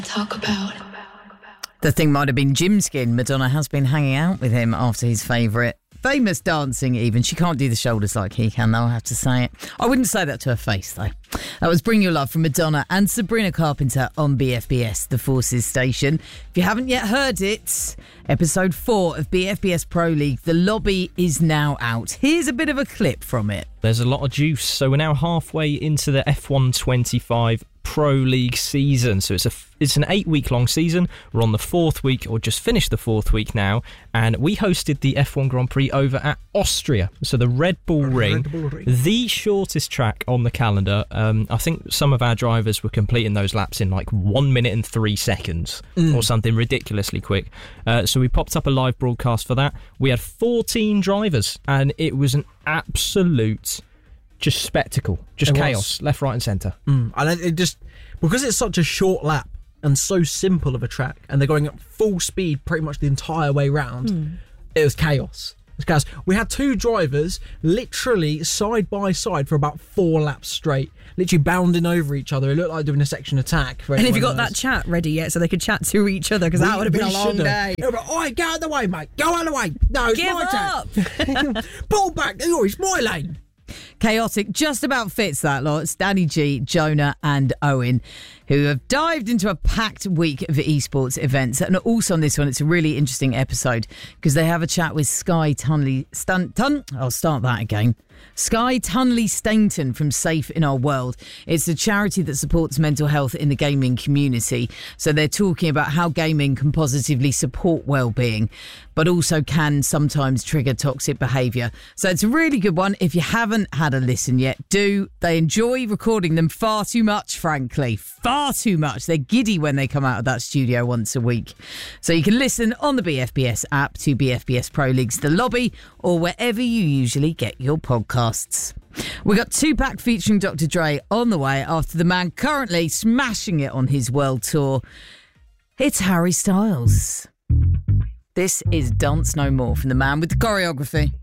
Talk about. The thing might have been Jim Skin. Madonna has been hanging out with him after his famous dancing even. She can't do the shoulders like he can, though, I have to say it. I wouldn't say that to her face, though. That was Bring Your Love from Madonna and Sabrina Carpenter on BFBS, the Forces station. If you haven't yet heard it, episode 4 of BFBS Pro League, The Lobby is now out. Here's a bit of a clip from it. There's a lot of juice. So we're now halfway into the F1 25 Pro League season. So it's an 8-week-long season. We're on the 4th week, or just finished the 4th week now, and we hosted the F1 Grand Prix over at Austria. So the Red Bull Ring, the shortest track on the calendar. I think some of our drivers were completing those laps in like 1 minute and 3 seconds or something ridiculously quick. So we popped up a live broadcast for that. We had 14 drivers, and it was an absolute just spectacle, just chaos, left, right and centre. And it just, because it's such a short lap and so simple of a track, and they're going at full speed pretty much the entire way round, it was chaos. We had 2 drivers literally side by side for about 4 laps straight, literally bounding over each other. It looked like doing a section attack. And have you got that chat ready yet so they could chat to each other? Because that would have been a long day. Oi, go out of the way, mate. Go out of the way. No, it's Give my up. turn. Pull back. Oh, it's my lane. Chaotic just about fits that lot. It's Danny G, Jonah and Owen, who have dived into a packed week of esports events. And also on this one, it's a really interesting episode because they have a chat with Skye Tunley Stainton from Safe in Our World. It's a charity that supports mental health in the gaming community. So they're talking about how gaming can positively support well-being, but also can sometimes trigger toxic behaviour. So it's a really good one. If you haven't had a listen yet, do. They enjoy recording them far too much, frankly. Far too much. They're giddy when they come out of that studio once a week. So you can listen on the BFBS app to BFBS Pro League's The Lobby, or wherever you usually get your podcasts. We got 2-pack featuring Dr. Dre on the way after the man currently smashing it on his world tour. It's Harry Styles. This is Dance No More from the man with the choreography.